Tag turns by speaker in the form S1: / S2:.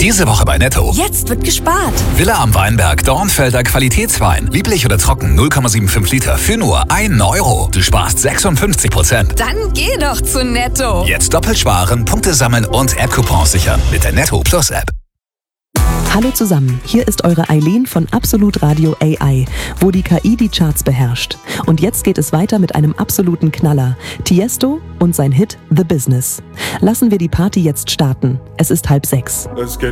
S1: Diese Woche bei Netto.
S2: Jetzt wird gespart.
S1: Villa am Weinberg, Dornfelder Qualitätswein. Lieblich oder trocken, 0,75 Liter für nur 1 Euro. Du sparst 56%.
S2: Dann geh doch zu Netto.
S1: Jetzt doppelt sparen, Punkte sammeln und App-Coupons sichern mit der Netto Plus App.
S3: Hallo zusammen, hier ist eure Eileen von Absolut Radio AI, wo die KI die Charts beherrscht. Und jetzt geht es weiter mit einem absoluten Knaller. Tiesto und sein Hit The Business. Lassen wir die Party jetzt starten. Es ist 5:30.
S4: Let's get